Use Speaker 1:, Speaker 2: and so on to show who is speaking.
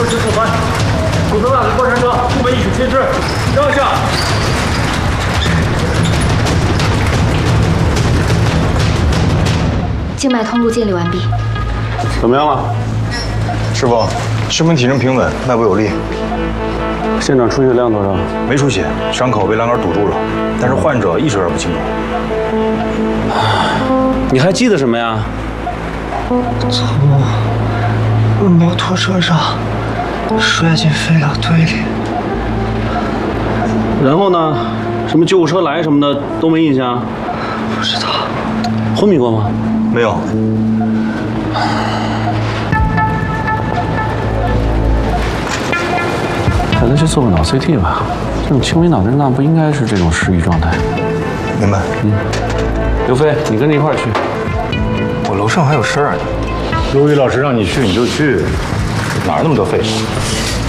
Speaker 1: 过失4班，负责那个过山车，部门意识缺失，让下。
Speaker 2: 静脉通路建立完毕。
Speaker 3: 怎么样了？
Speaker 4: 师傅，胸门体征平稳，脉搏有力。
Speaker 3: 现场出血量多少？
Speaker 4: 没出血，伤口被栏杆堵住了，但是患者意识有点不清楚。
Speaker 3: 你还记得什么呀？
Speaker 5: 从摩托车上摔进废料堆里。
Speaker 3: 然后呢？什么救护车来什么的都没印象？
Speaker 5: 不知道。
Speaker 3: 昏迷过吗？
Speaker 4: 没有。
Speaker 3: 带他去做个脑 CT 吧。这种轻微脑震荡不应该是这种失忆状态。
Speaker 4: 明白。
Speaker 3: 刘飞，你跟着一块儿去。
Speaker 4: 我楼上还有事儿呢。
Speaker 1: 陆毅老师让你去你就去，哪儿那么多废话？